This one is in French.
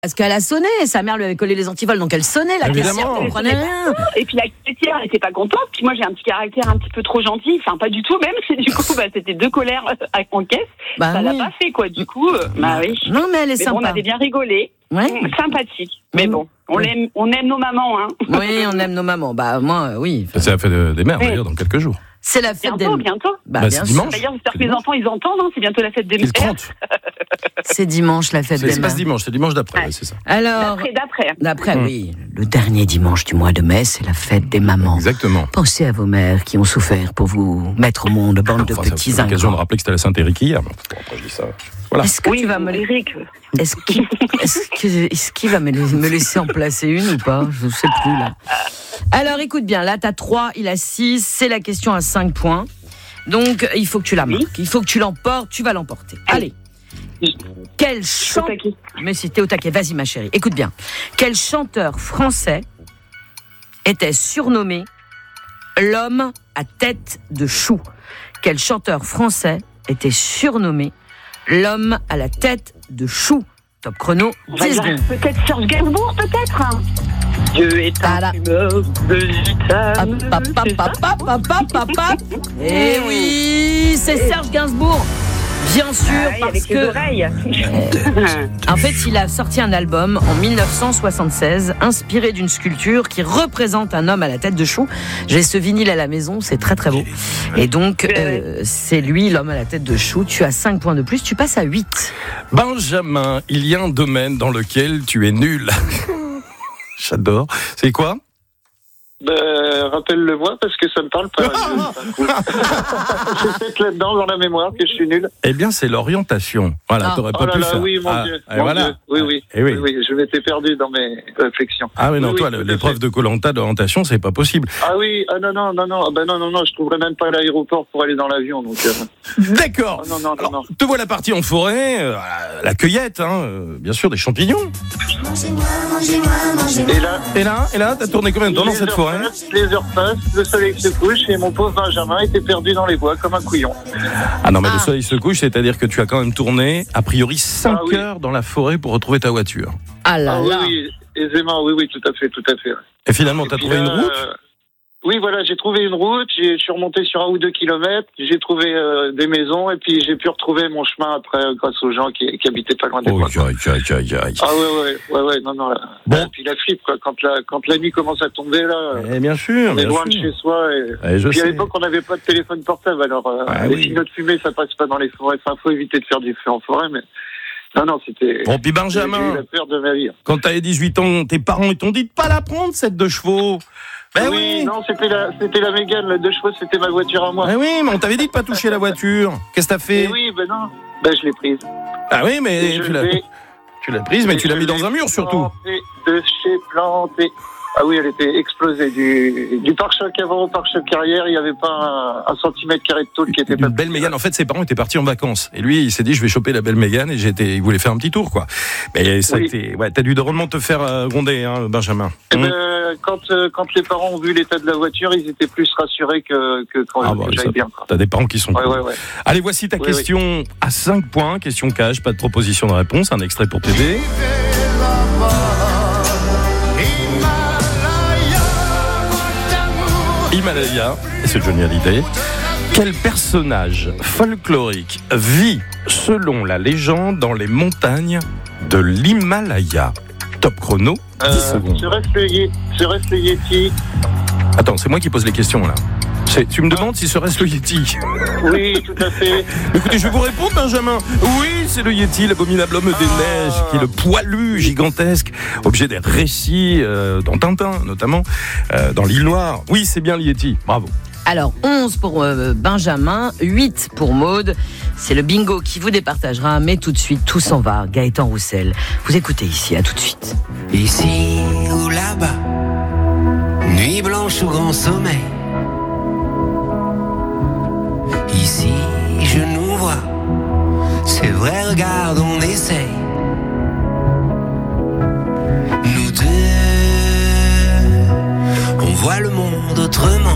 Parce qu'elle a sonné, sa mère lui avait collé les antivols, donc elle sonnait, la caissière ne comprenait rien. Et puis la caissière n'était pas contente, puis moi j'ai un petit caractère un petit peu trop gentil, enfin pas du tout même, du coup c'était 2 colères en caisse, ça l'a pas fait quoi, du coup, oui. Non mais elle est sympa. On avait bien rigolé, sympathique, mais bon, on aime nos mamans, hein. Oui, on aime nos mamans, moi oui. C'est la fête des mères d'ailleurs dans quelques jours. C'est la fête des mères. Bientôt. C'est dimanche. D'ailleurs, j'espère que les enfants ils entendent, c'est bientôt la fête des mères. C'est dimanche la fête des mères. C'est pas ce dimanche, c'est dimanche d'après, c'est ça. Alors, d'après, oui. Le dernier dimanche du mois de mai, c'est la fête des mamans. Exactement. Pensez à vos mères qui ont souffert pour vous mettre au monde, bande de petits ingrats. C'est l'occasion de rappeler que c'était la Saint-Éric hier. Après, je dis ça. Voilà. Est-ce que tu vas me Est-ce qu'il va me laisser en placer une ou pas? Je ne sais plus là. Alors écoute bien, là t'as 3, il a 6, c'est la question à 5 points. Donc il faut que tu la marques, il faut que tu l'emportes, tu vas l'emporter. Allez. Quel chanteur... Mais si t'es au taquet, vas-y ma chérie, écoute bien. Quel chanteur français était surnommé l'homme à tête de chou? Quel chanteur français était surnommé l'homme à la tête de chou? Top chrono, 10 secondes. Peut-être Serge Gainsbourg, peut-être. Dieu est un fumeur de gitane. Eh oui, c'est Serge Gainsbourg. Bien sûr, parce que en fait, il a sorti un album en 1976, inspiré d'une sculpture qui représente un homme à la tête de chou. J'ai ce vinyle à la maison, c'est très très beau. Et donc, c'est lui, l'homme à la tête de chou. Tu as 5 points de plus, tu passes à 8. Benjamin, il y a un domaine dans lequel tu es nul. J'adore. C'est quoi? Rappelle-le-moi parce que ça me parle pas. Je sais que là-dedans, dans la mémoire, que je suis nul. Eh bien, c'est l'orientation. Voilà, t'aurais pas pu faire. Oui, mon Dieu. Voilà. Oui, je m'étais perdu dans mes réflexions. Ah oui, non, toi, l'épreuve de Koh-Lanta d'orientation, c'est pas possible. Ah oui, non, je trouverais même pas l'aéroport pour aller dans l'avion. Donc, D'accord. Non. Te voilà parti en forêt, la cueillette, bien sûr, des champignons. Et là, t'as tourné combien de temps dans cette forêt? Les heures passent, le soleil se couche et mon pauvre Benjamin était perdu dans les bois comme un couillon. Ah non, mais le soleil se couche, c'est-à-dire que tu as quand même tourné a priori 5 heures dans la forêt pour retrouver ta voiture. Ah là là. Oui, aisément, oui, tout à fait. Et finalement, t'as trouvé une route? Oui, voilà, j'ai trouvé une route, je suis remonté sur 1 ou 2 kilomètres, j'ai trouvé des maisons et puis j'ai pu retrouver mon chemin après grâce aux gens qui habitaient pas loin des bois. Aïe. Ah ouais, non. Là. Bon. Et puis la flippe, quoi, quand la nuit commence à tomber, là, bien sûr, on est loin de chez soi. Et puis à l'époque, on n'avait pas de téléphone portable, alors les signaux de fumée, ça passe pas dans les forêts. Enfin, faut éviter de faire du feu en forêt, mais... Non, c'était... Bon, puis Benjamin, j'ai eu la peur de ma vie. Quand t'avais 18 ans, tes parents t'ont dit de pas la prendre, cette 2 chevaux. Oui, non, c'était la Mégane, la 2 chevaux, c'était ma voiture à moi. Oui, mais on t'avait dit de pas toucher la voiture. Qu'est-ce que t'as fait? Oui, non. Je l'ai prise. Ah oui, mais tu l'as prise, mais tu l'as mis dans un mur, surtout. De chez planté. Ah oui, elle était explosée. Du pare-choc avant au pare-choc arrière, il n'y avait pas un centimètre carré de tôle qui était pas... Une belle Mégane. En fait, ses parents étaient partis en vacances. Et lui, il s'est dit, je vais choper la belle Mégane. Et il voulait faire un petit tour, quoi. Mais ça a été... Ouais, t'as dû drôlement te faire gronder, Benjamin. Quand les parents ont vu l'état de la voiture, ils étaient plus rassurés que j'aille bien. Quoi. T'as des parents qui sont... Ouais. Allez, voici ta question à 5 points. Question cash, pas de proposition de réponse. Un extrait pour t'aider. Himalaya, et c'est Johnny Hallyday. Quel personnage folklorique vit, selon la légende, dans les montagnes de l'Himalaya? Top chrono, 10 secondes. Serait-ce le Yeti? Attends, c'est moi qui pose les questions, là. Tu me demandes si serait-ce le Yeti? Oui, tout à fait. Écoutez, je vais vous répondre, Benjamin. Oui, c'est le Yeti, l'abominable homme des neiges, qui est le poilu gigantesque, objet des récits, dans Tintin, notamment, dans l'île Noire. Oui, c'est bien le Yeti. Bravo. Alors, 11 pour Benjamin, 8 pour Maude. C'est le bingo qui vous départagera, mais tout de suite, tout s'en va. Gaëtan Roussel, vous écoutez ici, à tout de suite. Ici ou là-bas, nuit blanche ou grand sommeil. Ici, je nous vois, c'est vrai, regarde, on essaye. Nous deux, on voit le monde autrement.